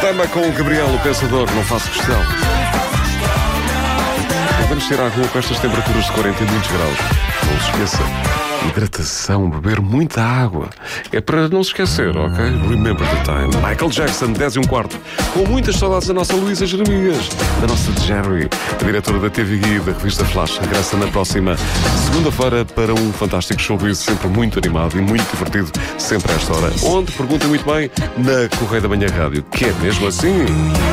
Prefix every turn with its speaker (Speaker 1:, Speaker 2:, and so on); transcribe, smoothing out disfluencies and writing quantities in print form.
Speaker 1: Dama com o Gabriel, o Pensador, não faço questão. Vamos tirar a rua com estas temperaturas de 40 e muitos graus. Não se esqueça, hidratação, beber muita água. É para não se esquecer, ok? Remember the time. Michael Jackson, 10:15. Com muitas saudades da nossa Luísa Jeremias, da nossa Jerry, a diretora da TV Guia e da revista Flash. Regressa na próxima segunda-feira para um fantástico showbiz, sempre muito animado e muito divertido, sempre a esta hora. Onde, perguntem muito bem, na Correio da Manhã Rádio, que é mesmo assim.